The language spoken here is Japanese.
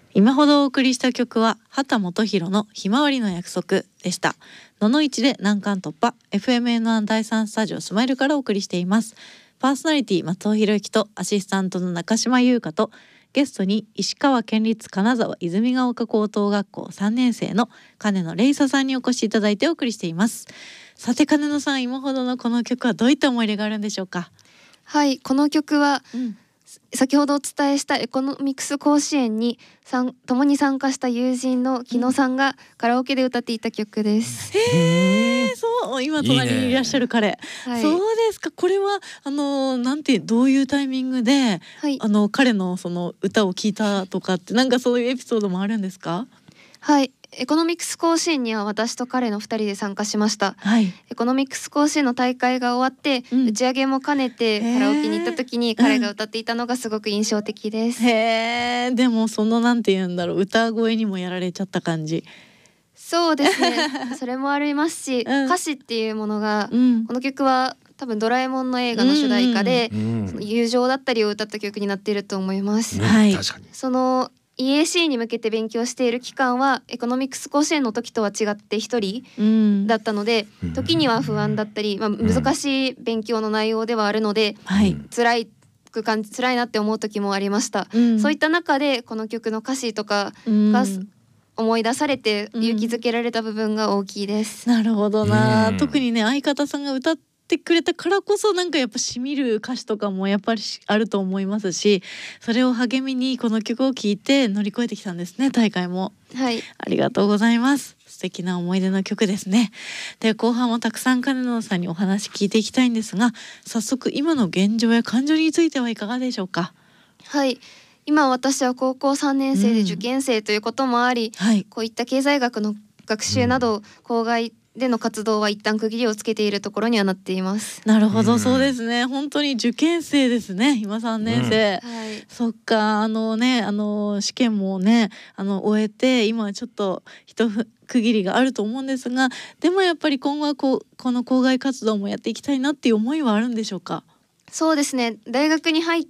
今ほどお送りした曲は畑基博のひまわりの約束でした。のの1で難関突破 FMN1 第3スタジオスマイルからお送りしています。パーソナリティ松尾博之とアシスタントの中島優香とゲストに石川県立金沢泉ヶ丘高等学校3年生の金野玲沙さんにお越しいただいてお送りしています。さて金野さん、今ほどのこの曲はどういった思い出があるんでしょうか？ はい、この曲は、先ほどお伝えしたエコノミクス甲子園に共に参加した友人の木野さんがカラオケで歌っていた曲です。 そう今隣にいらっしゃる彼、 はい、 そうですか。これはどういうタイミングで、 はい、 彼のその歌を聞いたとかってなんかそういうエピソードもあるんですか？ はい、エコノミクス甲子園には私と彼の2人で参加しました。 はい、 エコノミクス甲子園の大会が終わって、打ち上げも兼ねてカラオケに行った時に彼が歌っていたのがすごく印象的です。 でもその歌声にもやられちゃった感じ。 そうですねそれもありますし、歌詞っていうものが、この曲は多分ドラえもんの映画の主題歌で、その友情だったりを歌った曲になっていると思います。 はい、 確かにその EAC に向けて勉強している期間はエコノミクス甲子園の時とは違って一人だったので、時には不安だったり、難しい勉強の内容ではあるので、辛いなって思う時もありました。そういった中でこの曲の歌詞とかが思い出されて勇気づけられた部分が大きいです。 なるほどな。特にね、相方さんが歌ってくれたからこそやっぱしみる歌詞とかもやっぱりあると思いますし、それを励みにこの曲を聴いて乗り越えてきたんですね、大会も。 はい、 ありがとうございます。素敵な思い出の曲ですね。で、後半もたくさん金野さんにお話聞いていきたいんですが、早速今の現状や感情についてはいかがでしょうか？ はい、今私は高校3年生で受験生ということもあり、こういった経済学の学習など校外での活動は一旦区切りをつけているところにはなっています。 なるほど、そうですね。本当に受験生ですね、今3年生。そっか、試験もね終えて今はちょっと一区切りがあると思うんですが、でもやっぱり今後はこの校外活動もやっていきたいなっていう思いはあるんでしょうか？ そうですね、大学に入っ